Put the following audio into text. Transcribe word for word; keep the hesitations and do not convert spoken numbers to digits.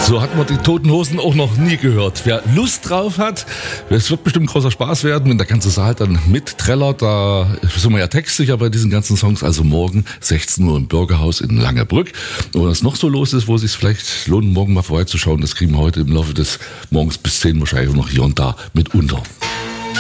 So hat man die Toten Hosen auch noch nie gehört. Wer Lust drauf hat, es wird bestimmt großer Spaß werden, wenn der ganze Saal dann mitträllert. Da sind wir ja textsicher bei diesen ganzen Songs. Also morgen sechzehn Uhr im Bürgerhaus in Langerbrück. Und was noch so los ist, wo es sich vielleicht lohnt, morgen mal vorbeizuschauen, das kriegen wir heute im Laufe des Morgens bis zehn wahrscheinlich noch hier und da mit unter.